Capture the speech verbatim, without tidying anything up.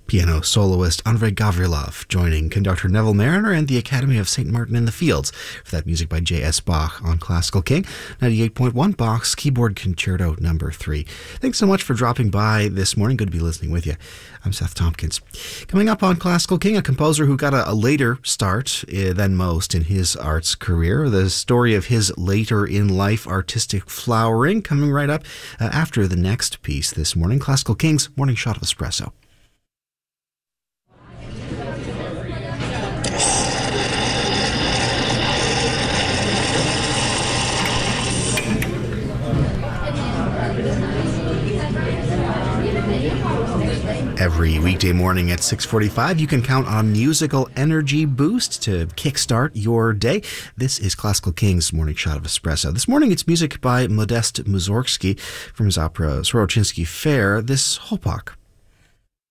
Piano soloist Andrei Gavrilov joining conductor Neville Mariner and the Academy of Saint Martin in the Fields for that music by J S Bach on Classical King. ninety-eight point one Bach's Keyboard Concerto number three. Thanks so much for dropping by this morning. Good to be listening with you. I'm Seth Tompkins. Coming up on Classical King, a composer who got a, a later start uh, than most in his arts career. The story of his later in life artistic flowering coming right up uh, after the next piece this morning. Classical King's Morning Shot of Espresso. Every weekday morning at six forty-five, you can count on musical energy boost to kickstart your day. This is Classical King's Morning Shot of Espresso. This morning, it's music by Modest Mussorgsky from his opera Soroczyński Fair. This Hopok